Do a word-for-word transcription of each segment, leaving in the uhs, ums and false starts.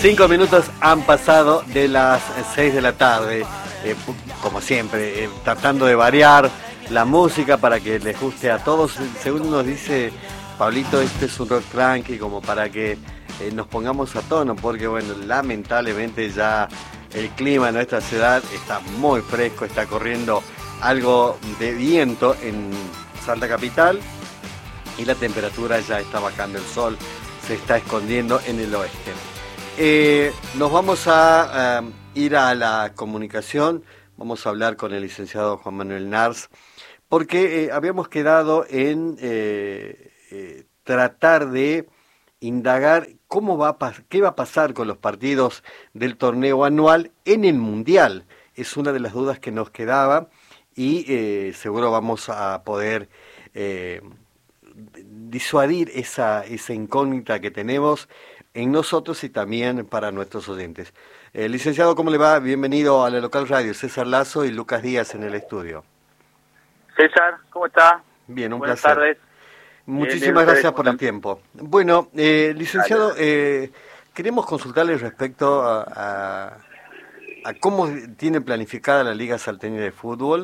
Cinco minutos han pasado de las seis de la tarde, eh, como siempre, eh, tratando de variar la música para que les guste a todos. Según nos dice Pablito, este es un rock tranqui, como para que eh, nos pongamos a tono, porque bueno, lamentablemente ya el clima en nuestra ciudad está muy fresco, está corriendo algo de viento en Salta Capital y la temperatura ya está bajando, el sol se está escondiendo en el oeste. Eh, nos vamos a uh, ir a la comunicación, vamos a hablar con el licenciado Juan Manuel Nars, porque eh, habíamos quedado en eh, eh, tratar de indagar cómo va a pas- qué va a pasar con los partidos del torneo anual en el Mundial. Es una de las dudas que nos quedaba y eh, seguro vamos a poder eh, disuadir esa, esa incógnita que tenemos en nosotros y también para nuestros oyentes. Eh, licenciado, ¿cómo le va? Bienvenido a la Local Radio. César Lazo y Lucas Díaz en el estudio. César, ¿cómo está? Bien, un Buenas placer. tardes. Muchísimas Eh, gracias por el tiempo. Bueno, eh, licenciado, eh, queremos consultarle respecto a, a, a cómo tiene planificada la Liga Salteña de Fútbol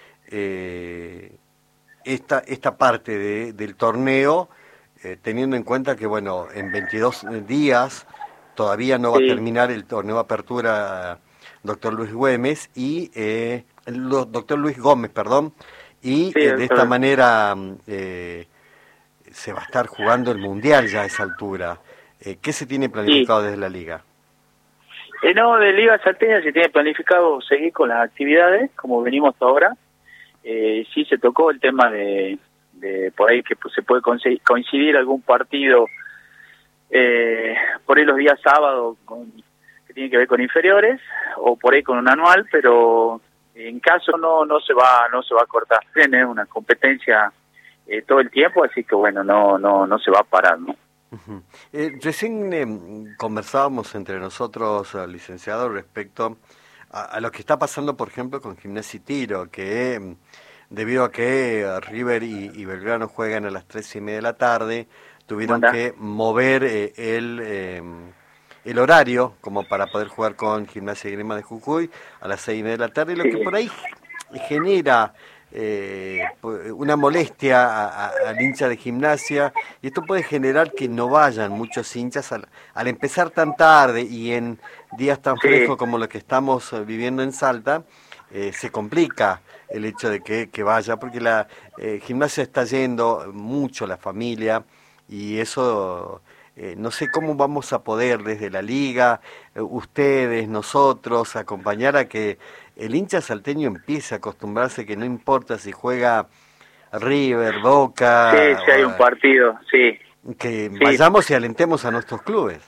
eh, esta, esta parte de, del torneo, eh, teniendo en cuenta que, bueno, en veintidós días todavía no va Sí. a terminar el torneo de apertura doctor Luis Güemes y eh, el doctor Luis Gómez, perdón, y Sí, eh, de esta doctor. manera eh, se va a estar jugando el Mundial ya a esa altura. Eh, ¿Qué se tiene planificado Sí. desde la Liga? Eh, no, de Liga Salteña se tiene planificado seguir con las actividades, como venimos hasta ahora. Eh, sí se tocó el tema de, de por ahí que pues, se puede conse- coincidir algún partido eh, por ahí los días sábados con, que tiene que ver con inferiores o por ahí con un anual, pero en caso no no se va no se va a cortar. Tiene una competencia eh, todo el tiempo, así que bueno, no no no se va a parar, ¿no? Uh-huh. Eh, recién eh, conversábamos entre nosotros, eh, licenciado, respecto a, a lo que está pasando, por ejemplo, con Gimnasia y Tiro, que eh, debido a que eh, River y, y Belgrano juegan a las tres y media de la tarde, tuvieron Manda. que mover eh, el, eh, el horario como para poder jugar con Gimnasia y Grima de Jujuy a las seis y media de la tarde, lo Sí. que por ahí genera eh, una molestia a, a, al hincha de Gimnasia, y esto puede generar que no vayan muchos hinchas al, al empezar tan tarde y en días tan Sí. frescos como los que estamos viviendo en Salta. Eh, se complica el hecho de que, que vaya, porque la eh, Gimnasia está yendo mucho la familia y eso eh, no sé cómo vamos a poder desde la liga, eh, ustedes, nosotros, acompañar a que el hincha salteño empiece a acostumbrarse que no importa si juega River, Boca, Sí, sí hay un partido, sí. que Sí. vayamos y alentemos a nuestros clubes.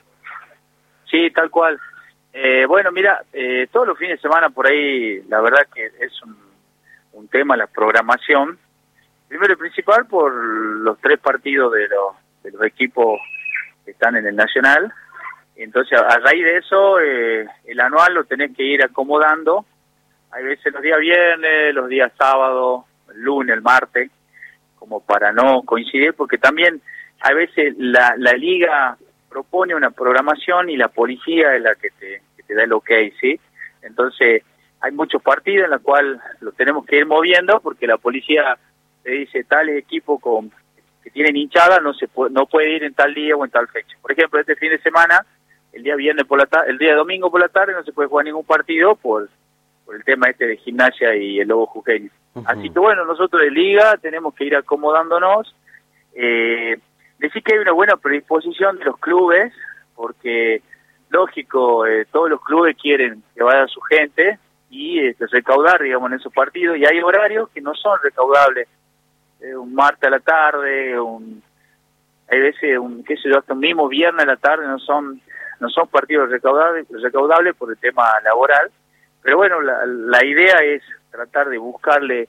Sí, tal cual. Eh, bueno, mira, eh, todos los fines de semana por ahí, la verdad que es un, un tema la programación. Primero y principal por los tres partidos de los, de los equipos que están en el Nacional. Entonces, a, a raíz de eso, eh, el anual lo tenés que ir acomodando. Hay veces los días viernes, los días sábados, el lunes, el martes, como para no coincidir, porque también a veces la, la liga propone una programación y la policía es la que te, que te da el ok, ¿sí? Entonces, hay muchos partidos en los cuales lo tenemos que ir moviendo porque la policía te dice tal equipo con que tienen hinchada no se puede, no puede ir en tal día o en tal fecha. Por ejemplo, este fin de semana, el día viernes por la tarde, el día domingo por la tarde no se puede jugar ningún partido por, por el tema este de Gimnasia y el Lobo Jujeño. Uh-huh. Así que bueno, nosotros de liga tenemos que ir acomodándonos. Eh, decir que hay una buena predisposición de los clubes, porque lógico, eh, todos los clubes quieren que vaya su gente y este, recaudar, digamos, en esos partidos, y hay horarios que no son recaudables. Eh, un martes a la tarde, un, hay veces, un qué sé yo, hasta un mismo viernes a la tarde no son no son partidos recaudables, recaudables por el tema laboral. Pero bueno, la, la idea es tratar de buscarle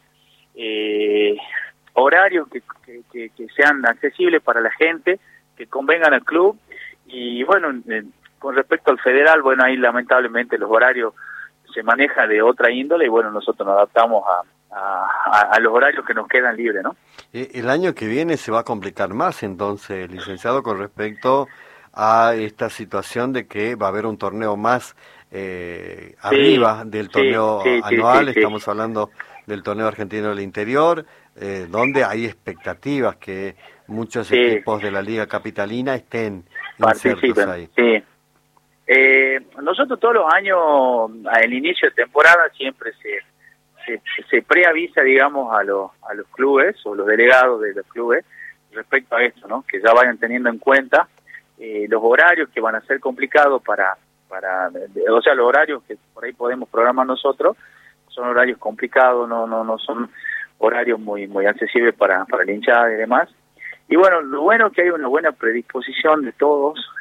eh, horarios que, que, que, que sean accesibles para la gente, que convengan al club. Y bueno, eh, con respecto al federal, bueno, ahí lamentablemente los horarios se manejan de otra índole y bueno, nosotros nos adaptamos a, a, a los horarios que nos quedan libres, ¿no? El año que viene se va a complicar más entonces, licenciado, con respecto a esta situación de que va a haber un torneo más eh, arriba sí, del torneo sí, sí, anual, sí, sí, estamos hablando del torneo argentino del interior, eh, donde hay expectativas que muchos sí, equipos de la Liga Capitalina estén insertos participen, ahí. sí. Eh, nosotros todos los años, al inicio de temporada, siempre se, se, se preavisa, digamos, a los, a los clubes o los delegados de los clubes respecto a esto, ¿no? Que ya vayan teniendo en cuenta eh, los horarios que van a ser complicados para, para, o sea, los horarios que por ahí podemos programar nosotros son horarios complicados, no, no, no son horarios muy, muy accesibles para, para la hinchada y demás. Y bueno, lo bueno es que hay una buena predisposición de todos